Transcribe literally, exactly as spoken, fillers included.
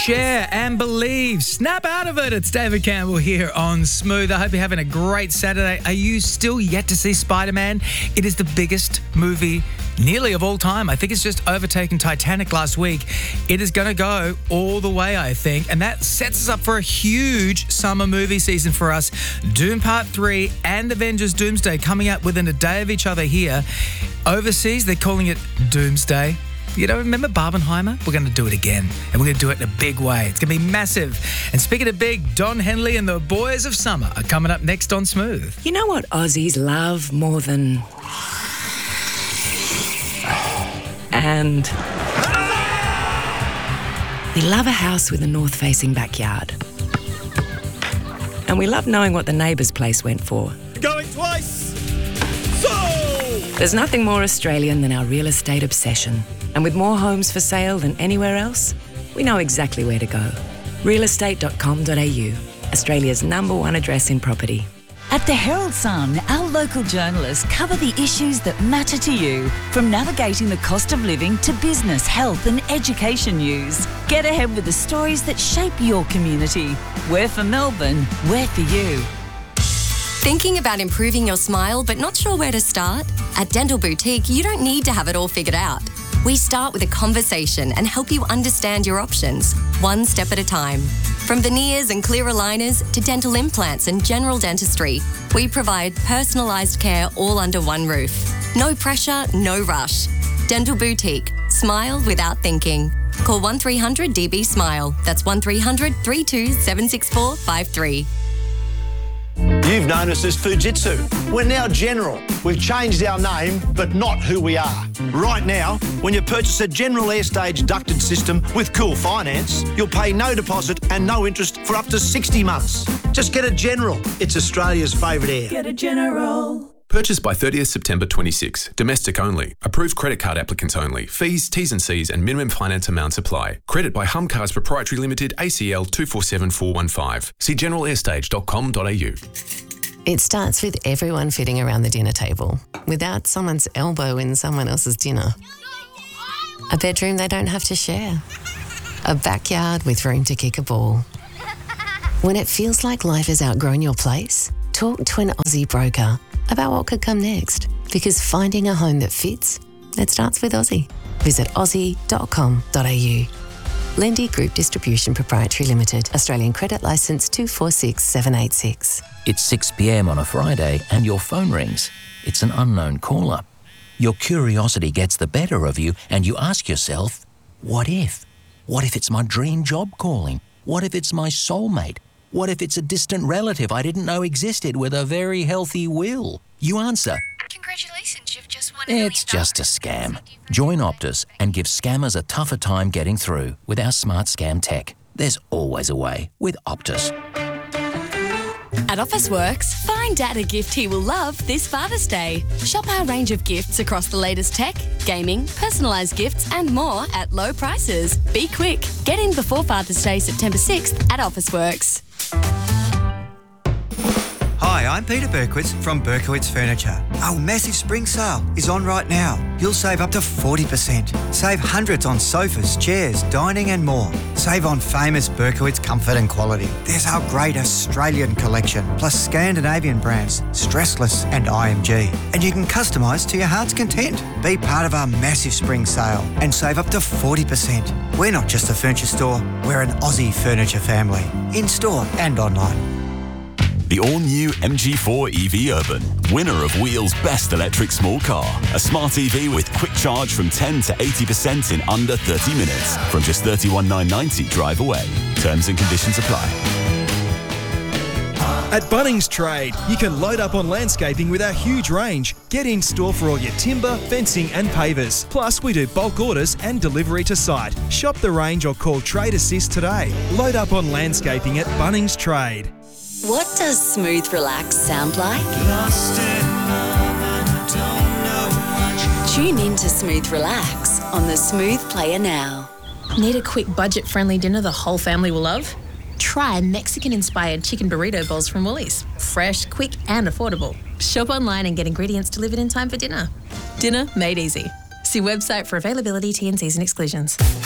Share and believe. Snap out of it. It's David Campbell here on Smooth. I hope you're having a great Saturday. Are you still yet to see Spider-Man? It is the biggest movie nearly of all time. I think it's just overtaken Titanic last week. It is going to go all the way, I think, and that sets us up for a huge summer movie season for us. Doom Part three and Avengers Doomsday coming out within a day of each other here. Overseas, they're calling it Doomsday. You know, remember Barbenheimer? We're going to do it again, and we're going to do it in a big way. It's going to be massive. And speaking of big, Don Henley and the Boys of Summer are coming up next on Smooth. You know what Aussies love more than... And... We love a house with a north-facing backyard. And we love knowing what the neighbour's place went for. Going twice! So! There's nothing more Australian than our real estate obsession. And with more homes for sale than anywhere else, we know exactly where to go. real estate dot com dot a u, Australia's number one address in property. At the Herald Sun, our local journalists cover the issues that matter to you, from navigating the cost of living to business, health and education news. Get ahead with the stories that shape your community. We're for Melbourne, we're for you. Thinking about improving your smile but not sure where to start? At Dental Boutique, you don't need to have it all figured out. We start with a conversation and help you understand your options, one step at a time. From veneers and clear aligners to dental implants and general dentistry, we provide personalised care all under one roof. No pressure, no rush. Dental Boutique. Smile without thinking. Call one three hundred D B SMILE. That's one three hundred, three two seven six four five three. You've known us as Fujitsu. We're now General. We've changed our name, but not who we are. Right now, when you purchase a General Airstage ducted system with Cool Finance, you'll pay no deposit and no interest for up to sixty months. Just get a General. It's Australia's favourite air. Get a General. Purchase by thirtieth September twenty-six. Domestic only. Approved credit card applicants only. Fees, T's and C's and minimum finance amounts apply. Credit by Humcars Proprietary Limited, A C L two four seven four one five. See general airstage dot com dot a u. It starts with everyone fitting around the dinner table, without someone's elbow in someone else's dinner. A bedroom they don't have to share. A backyard with room to kick a ball. When it feels like life has outgrown your place, talk to an Aussie broker about what could come next. Because finding a home that fits, it starts with Aussie. Visit aussie dot com dot a u. Lendy Group Distribution Proprietary Limited, Australian Credit Licence two four six seven eight six. It's six p m on a Friday and your phone rings. It's an unknown caller. Your curiosity gets the better of you and you ask yourself, what if? What if it's my dream job calling? What if it's my soulmate? What if it's a distant relative I didn't know existed with a very healthy will? You answer, congratulations, you've just won a million it's just a scam. Join Optus and give scammers a tougher time getting through with our smart scam tech. There's always a way with Optus. At Officeworks, find Dad a gift he will love this Father's Day. Shop our range of gifts across the latest tech, gaming, personalised gifts and more at low prices. Be quick. Get in before Father's Day, September sixth at Officeworks. Hi, I'm Peter Berkowitz from Berkowitz Furniture. Our massive spring sale is on right now. You'll save up to forty percent. Save hundreds on sofas, chairs, dining and more. Save on famous Berkowitz comfort and quality. There's our great Australian collection, plus Scandinavian brands, Stressless and I M G. And you can customise to your heart's content. Be part of our massive spring sale and save up to forty percent. We're not just a furniture store, we're an Aussie furniture family. In-store and online. The all-new M G four E V Urban, winner of Wheel's best electric small car. A smart E V with quick charge from ten to eighty percent in under thirty minutes. From just thirty-one thousand nine hundred ninety drive away. Terms and conditions apply. At Bunnings Trade, you can load up on landscaping with our huge range. Get in store for all your timber, fencing and pavers. Plus, we do bulk orders and delivery to site. Shop the range or call Trade Assist today. Load up on landscaping at Bunnings Trade. What does smooth relax sound like? Tune in to Smooth Relax on the Smooth Player now. Need a quick budget-friendly dinner the whole family will love? Try Mexican-inspired chicken burrito bowls from Woolies. Fresh, quick and affordable. Shop online and get ingredients delivered in time for dinner. Dinner made easy. See website for availability, T and Cs and exclusions.